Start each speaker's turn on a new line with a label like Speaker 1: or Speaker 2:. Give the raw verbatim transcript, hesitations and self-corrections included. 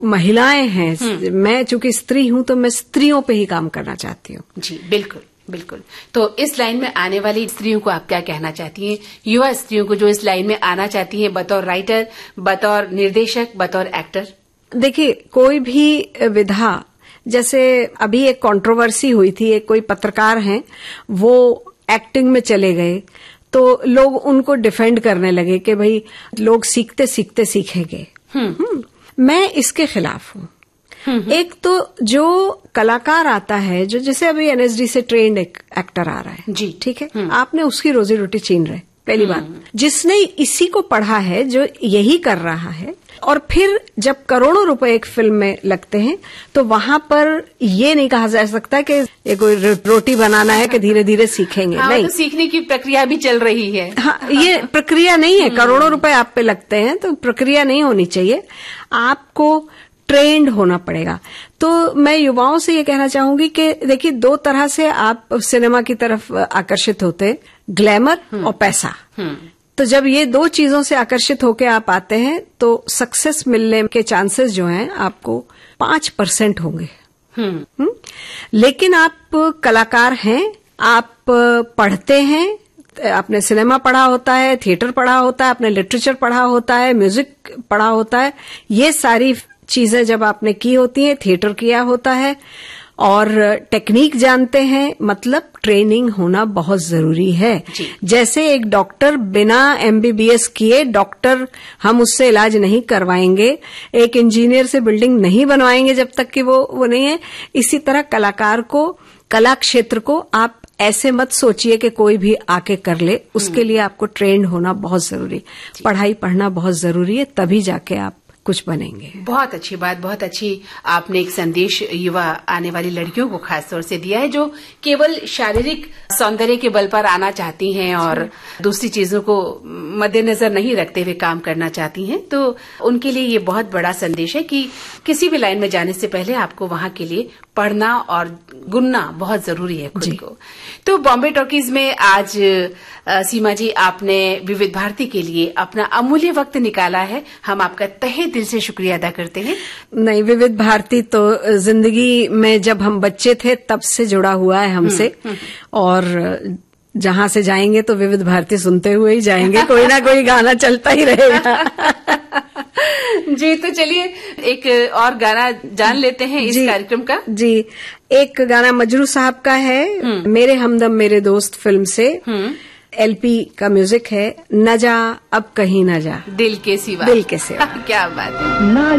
Speaker 1: महिलाएं हैं, मैं चूंकि स्त्री हूं तो मैं स्त्रियों पे ही काम करना चाहती हूँ।
Speaker 2: जी बिल्कुल बिल्कुल। तो इस लाइन में आने वाली स्त्रियों को आप क्या कहना चाहती हैं, युवा स्त्रियों को जो इस लाइन में आना चाहती हैं, बतौर राइटर, बतौर निर्देशक, बतौर एक्टर?
Speaker 1: देखिए, कोई भी विधा, जैसे अभी एक कंट्रोवर्सी हुई थी, एक कोई पत्रकार हैं वो एक्टिंग में चले गए तो लोग उनको डिफेंड करने लगे कि भाई लोग सीखते सीखते सीखेंगे। हम्म, मैं इसके खिलाफ हूँ। एक तो जो कलाकार आता है, जो जैसे अभी एनएसडी से ट्रेंड एक एक्टर आ रहा है,
Speaker 2: जी
Speaker 1: ठीक है, आपने उसकी रोजी रोटी छीन रहे, पहली बात। जिसने इसी को पढ़ा है, जो यही कर रहा है, और फिर जब करोड़ों रुपए एक फिल्म में लगते हैं तो वहां पर ये नहीं कहा जा सकता कि ये कोई रोटी बनाना है कि धीरे धीरे सीखेंगे।
Speaker 2: हाँ,
Speaker 1: नहीं,
Speaker 2: तो सीखने की प्रक्रिया भी चल रही है।
Speaker 1: हाँ, ये प्रक्रिया नहीं है। करोड़ों रुपए आप पे लगते हैं तो प्रक्रिया नहीं होनी चाहिए, आपको ट्रेंड होना पड़ेगा। तो मैं युवाओं से ये कहना चाहूंगी कि देखिए, दो तरह से आप सिनेमा की तरफ आकर्षित होते, ग्लैमर और पैसा। तो जब ये दो चीजों से आकर्षित होकर आप आते हैं तो सक्सेस मिलने के चांसेस जो हैं आपको पांच परसेंट होंगे। हुँ? लेकिन आप कलाकार हैं, आप पढ़ते हैं, आपने सिनेमा पढ़ा होता है, थिएटर पढ़ा होता है, आपने लिटरेचर पढ़ा होता है, म्यूजिक पढ़ा होता है, ये सारी चीजें जब आपने की होती हैं, थिएटर किया होता है और टेक्निक जानते हैं, मतलब ट्रेनिंग होना बहुत जरूरी है। जैसे एक डॉक्टर बिना एमबीबीएस किए डॉक्टर, हम उससे इलाज नहीं करवाएंगे, एक इंजीनियर से बिल्डिंग नहीं बनवाएंगे जब तक कि वो वो नहीं है। इसी तरह कलाकार को, कला क्षेत्र को आप ऐसे मत सोचिए कि कोई भी आके कर ले, उसके लिए आपको ट्रेंड होना बहुत जरूरी, पढ़ाई पढ़ना बहुत जरूरी है, तभी जाके आप कुछ बनेंगे।
Speaker 2: बहुत अच्छी बात, बहुत अच्छी आपने एक संदेश युवा आने वाली लड़कियों को खास तौर से दिया है, जो केवल शारीरिक सौंदर्य के बल पर आना चाहती हैं और दूसरी चीजों को मद्देनजर नहीं रखते हुए काम करना चाहती हैं। तो उनके लिए ये बहुत बड़ा संदेश है कि किसी भी लाइन में जाने से पहले आपको वहां के लिए पढ़ना और गुनना बहुत जरूरी है खुद को। तो बॉम्बे टॉकीज में आज सीमा जी, आपने विविध भारती के लिए अपना अमूल्य वक्त निकाला है, हम आपका तहे दिल से शुक्रिया अदा करते हैं।
Speaker 1: नहीं, विविध भारती तो जिंदगी में जब हम बच्चे थे तब से जुड़ा हुआ है हमसे, और जहां से जाएंगे तो विविध भारती सुनते हुए ही जाएंगे, कोई ना कोई गाना चलता ही रहेगा।
Speaker 2: जी, तो चलिए एक और गाना जान लेते हैं इस कार्यक्रम का।
Speaker 1: जी, एक गाना मजरू साहब का है, मेरे हमदम मेरे दोस्त फिल्म से, एलपी का म्यूजिक है, न जा अब कहीं न जा,
Speaker 2: दिल के सिवा।
Speaker 1: दिल के सिवा।
Speaker 2: क्या बात है।